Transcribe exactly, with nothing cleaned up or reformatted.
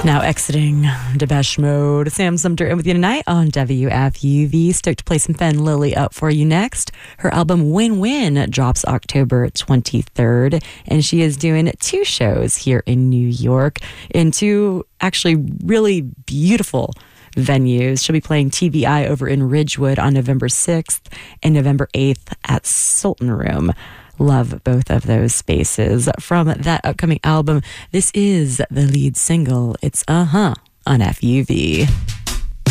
Now exiting Depeche Mode, Sam Sumter in with you tonight on W F U V. Stoked to play some Fen Lily up for you next. Her album Win Win drops October twenty-third, and she is doing two shows here in New York in two actually really beautiful venues. She'll be playing T V I over in Ridgewood on November sixth and November eighth at Sultan Room. Love both of those spaces. From that upcoming album, this is the lead single. It's Uh-Huh on F U V.